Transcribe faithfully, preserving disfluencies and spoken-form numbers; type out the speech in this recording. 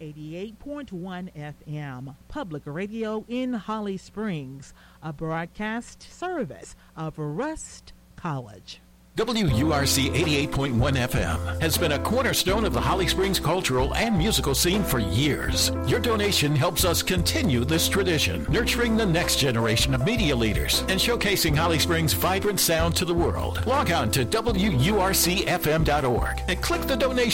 eighty-eight point one F M, Public Radio in Holly Springs, a broadcast service of Rust College. W U R C eighty-eight point one F M has been a cornerstone of the Holly Springs cultural and musical scene for years. Your donation helps us continue this tradition, nurturing the next generation of media leaders and showcasing Holly Springs' vibrant sound to the world. Log on to W U R C F M dot org and click the donation